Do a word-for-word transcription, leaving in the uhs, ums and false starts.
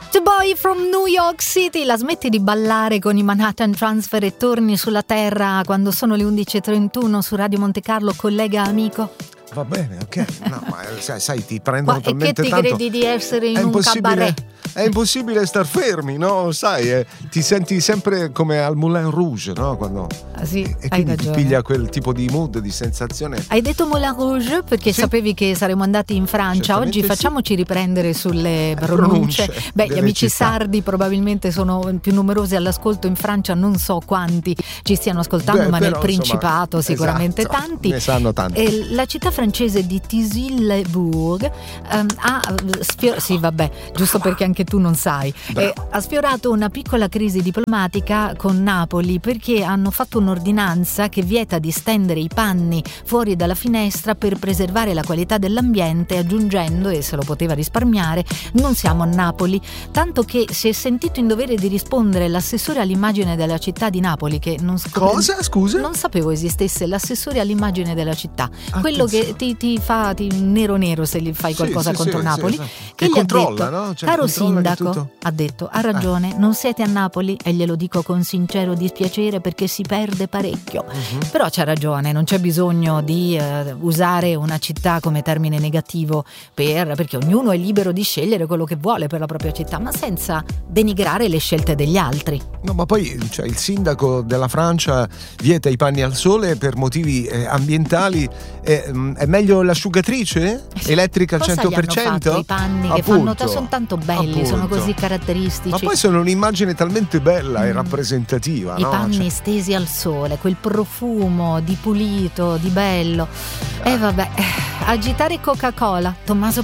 The Boy from New York City. La smetti di ballare con i Manhattan Transfer e torni sulla terra quando sono le undici e trentuno su Radio Monte Carlo, collega amico? Va bene, ok. No, ma sai, sai ti prendono Ma talmente e che ti tanto. credi di essere in un cabaret? È impossibile star fermi, no? Sai, eh, ti senti sempre come al Moulin Rouge, no? Quando Ah, sì, e hai quindi ragione. ti piglia quel tipo di mood, di sensazione. Hai detto Moulin Rouge perché Sì. sapevi che saremmo andati in Francia. Certamente Oggi sì. facciamoci riprendere sulle pronunce. pronunce Beh, gli delle amici città. sardi probabilmente sono più numerosi all'ascolto in Francia, non so quanti ci stiano ascoltando, Beh, ma però, nel Principato insomma, sicuramente esatto, tanti. ne sanno tanti. E la città francese di Thionville ehm, ha sfiorato, sì vabbè, giusto perché anche tu non sai, eh, ha sfiorato una piccola crisi diplomatica con Napoli perché hanno fatto un'ordinanza che vieta di stendere i panni fuori dalla finestra per preservare la qualità dell'ambiente, aggiungendo, e se lo poteva risparmiare, non siamo a Napoli, tanto che si è sentito in dovere di rispondere l'assessore all'immagine della città di Napoli, che non scopre- Cosa? Scusa? non sapevo esistesse l'assessore all'immagine della città, quello che Attenzione. ti, ti fa ti nero nero se gli fai Sì, qualcosa sì, contro sì, Napoli, sì, esatto. che Che gli controlla, ha detto, no? Cioè, caro controlla che sindaco, tutto- ha detto, ha ragione, non siete a Napoli e glielo dico con sincero dispiacere perché si perde parecchio. Mhm. Però c'ha ragione, non c'è bisogno di eh, usare una città come termine negativo per, perché ognuno è libero di scegliere quello che vuole per la propria città, ma senza denigrare le scelte degli altri. No, ma poi cioè, il sindaco della Francia vieta i panni al sole per motivi eh, ambientali. Eh, mh, è meglio l'asciugatrice elettrica al Cosa cento per gli hanno cento? fatto i panni che Appunto, fanno, sono tanto belli, appunto. sono così caratteristici. Ma poi sono un'immagine talmente bella e Mm. rappresentativa, I no? panni Cioè, stesi al sole, quel profumo di pulito, di bello. E vabbè, agitare Coca-Cola, Tommaso